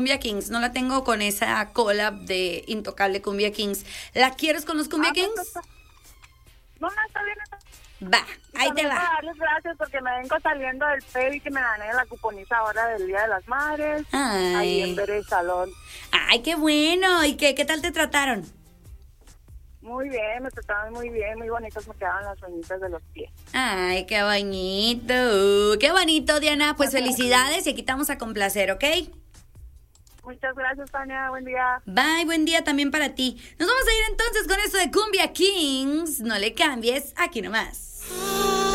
Cumbia Kings, no la tengo con esa collab de Intocable Cumbia Kings. ¿La quieres con los Cumbia Kings? No, está bien. Va, ahí te También para va. darles gracias porque me vengo saliendo del PEV y que me gané la cuponiza ahora del Día de las Madres. Ahí en Bere Salón. Ay, qué bueno. ¿Y qué tal te trataron? Muy bien, me trataban muy bien, muy bonitos me quedaban las uñitas de los pies. Ay, qué bonito. Qué bonito, Diana. Pues felicidades y aquí estamos a complacer, ¿ok? Muchas gracias, Tania. Buen día. Bye, buen día también para ti. Nos vamos a ir entonces con eso de Cumbia Kings. No le cambies, aquí nomás.